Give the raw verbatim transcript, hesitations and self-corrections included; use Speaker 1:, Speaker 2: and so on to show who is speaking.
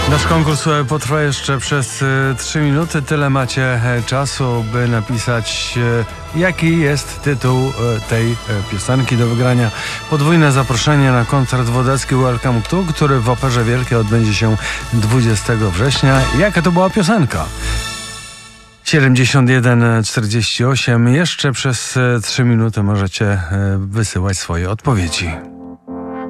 Speaker 1: Nasz konkurs e, potrwa jeszcze przez e, trzy minuty. Tyle macie e, czasu, by napisać, e, jaki jest tytuł e, tej e, piosenki do wygrania. Podwójne zaproszenie na koncert Wodecki Welcome to, który w Operze Wielkiej odbędzie się dwudziestego września. Jaka to była piosenka? siedemdziesiąt jeden czterdzieści osiem. Jeszcze przez e, trzy minuty możecie e, wysyłać swoje odpowiedzi.